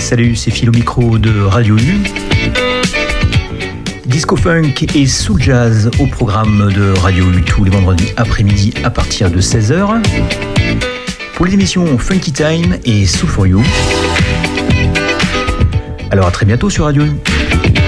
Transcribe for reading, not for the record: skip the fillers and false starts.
Salut, c'est Phil au micro de Radio U. Disco Funk et Soul Jazz au programme de Radio U tous les vendredis après-midi à partir de 16h. Pour les émissions Funky Time et Soul for You. Alors à très bientôt sur Radio U.